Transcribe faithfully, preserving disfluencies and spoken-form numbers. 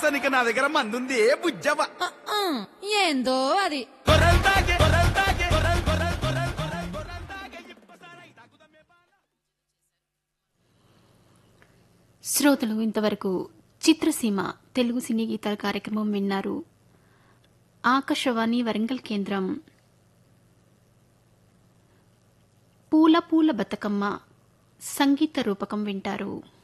నీకు నా దగ్గర మందుంది ఏ బుజ్జవ. ఆ, ఆ, ఏందో అది. శ్రోతలు ఇంతవరకు చిత్రసీమ తెలుగు సినీ గీతాల కార్యక్రమం విన్నారు. ఆకాశవాణి వరంగల్ కేంద్రం పూల పూల బతుకమ్మ సంగీత రూపకం వింటారు.